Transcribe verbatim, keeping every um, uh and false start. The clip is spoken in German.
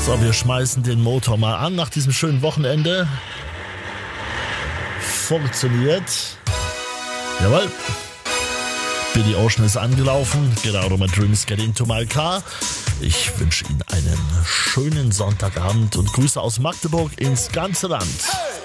So, wir schmeißen den Motor mal an nach diesem schönen Wochenende. Funktioniert. Jawohl. Billy Ocean ist angelaufen. Get out of my dreams, get into my car. Ich wünsche Ihnen einen schönen Sonntagabend und Grüße aus Magdeburg ins ganze Land.